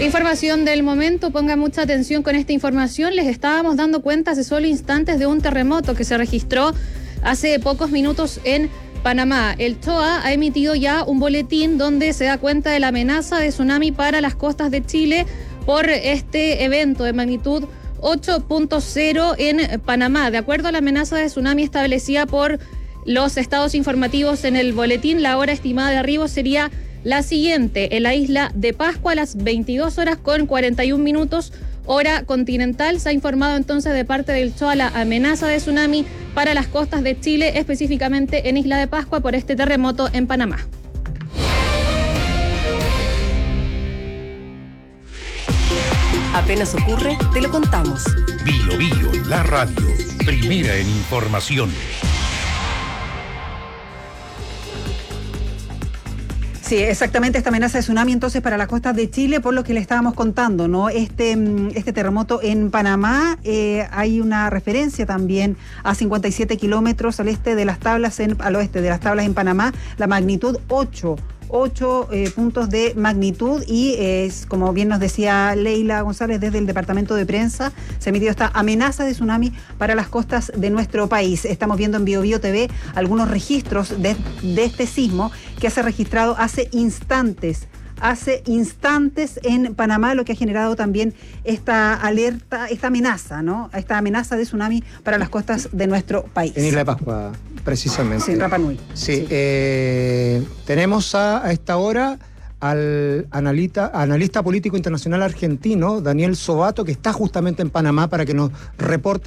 Información del momento, ponga mucha atención con esta información. Les estábamos dando cuenta hace solo instantes de un terremoto que se registró hace pocos minutos en Panamá. El CHOA ha emitido ya un boletín donde se da cuenta de la amenaza de tsunami para las costas de Chile por este evento de magnitud 8.0 en Panamá. De acuerdo a la amenaza de tsunami establecida por los estados informativos en el boletín, la hora estimada de arribo sería la siguiente: en la isla de Pascua a las 22 horas con 41 minutos, hora continental. Se ha informado entonces de parte del CHOA la amenaza de tsunami para las costas de Chile, específicamente en Isla de Pascua, por este terremoto en Panamá. Apenas ocurre, te lo contamos. Bio Bio, la radio, primera en información. Sí, exactamente, esta amenaza de tsunami entonces para las costas de Chile, por lo que le estábamos contando, ¿no? Este terremoto en Panamá, hay una referencia también a 57 kilómetros al oeste de las tablas en Panamá, la magnitud 8 puntos de magnitud, y es, como bien nos decía Leila González desde el departamento de prensa, se emitió esta amenaza de tsunami para las costas de nuestro país. Estamos viendo en Bio Bio TV algunos registros de este sismo que se ha registrado hace instantes en Panamá, lo que ha generado también esta alerta, esta amenaza, ¿no? Esta amenaza de tsunami para las costas de nuestro país. En Isla de Pascua, precisamente. Sí, en Rapa Nui. Sí, tenemos a esta hora al analista político internacional argentino, Daniel Sobato, que está justamente en Panamá para que nos reporte